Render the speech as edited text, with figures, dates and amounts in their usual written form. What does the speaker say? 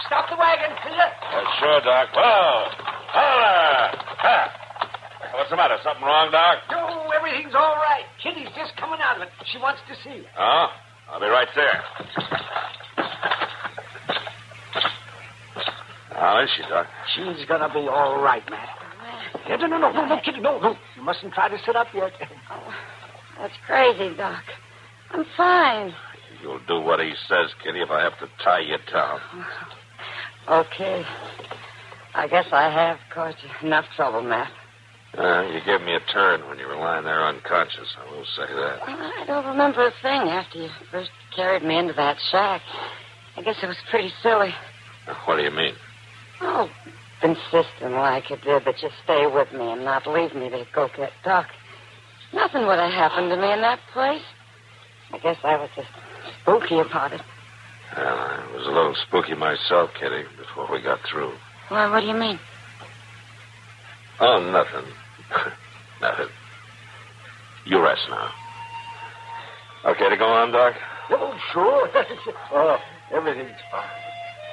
Stop the wagon, will you? Sure, Doc. Whoa! Hola! What's the matter? Something wrong, Doc? No, everything's all right. Kitty's just coming out of it. She wants to see you. Oh? I'll be right there. How is she, Doc? She's going to be all right, Matt. No, Kitty, no. You mustn't try to sit up yet. Oh, that's crazy, Doc. I'm fine. You'll do what he says, Kitty, if I have to tie you down. Okay. I guess I have caused you enough trouble, Matt. You gave me a turn when you were lying there unconscious. I will say that. Well, I don't remember a thing after you first carried me into that shack. I guess it was pretty silly. What do you mean? Oh, insisting like you did that you stay with me and not leave me to go get Doc. Nothing would have happened to me in that place. I guess I was just spooky about it. Well, I was a little spooky myself, Kitty, before we got through. Well, what do you mean? Oh, nothing. Nothing. You rest now. Okay to go on, Doc? Oh, sure. Oh, everything's fine.